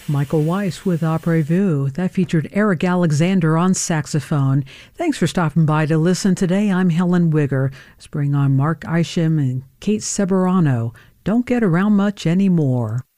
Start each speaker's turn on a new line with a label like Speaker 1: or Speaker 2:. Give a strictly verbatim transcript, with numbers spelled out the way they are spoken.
Speaker 1: Michael Weiss with Après Vu. That featured Eric Alexander on saxophone. Thanks for stopping by to listen today. I'm Helen Wigger. Let's bring on Mark Isham and Kate Seberano. Don't get around much anymore.